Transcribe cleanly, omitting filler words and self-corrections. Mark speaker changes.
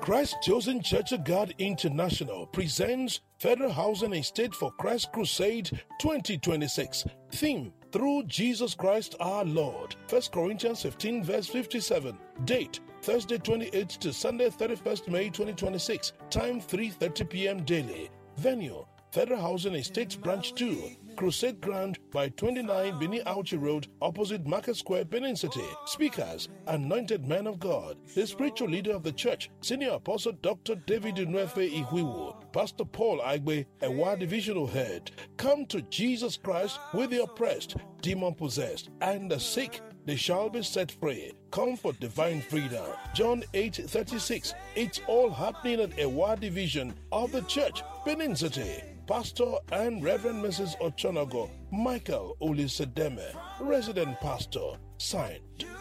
Speaker 1: Christ Chosen Church of God International presents Federal Housing Estate for Christ Crusade 2026. Theme, Through Jesus Christ our Lord. 1 Corinthians 15 verse 57. Date, Thursday 28th to Sunday 31st May 2026. Time 3:30 p.m. daily. Venue, Federal Housing Estates Branch 2, Crusade Ground by 29 Bini Auchi Road, opposite Market Square, Benin City. Speakers, Anointed Man of God, the spiritual leader of the church, Senior Apostle Dr. David Nwefe Ihuiwu, Pastor Paul Aigbe, Ewa Divisional Head. Come to Jesus Christ with the oppressed, demon-possessed, and the sick. They shall be set free. Come for divine freedom. John 8:36. It's all happening at Ewa Division of the church, Benin City. Pastor and Reverend Mrs. Ochonago Michael Olisedeme, Resident Pastor. Signed,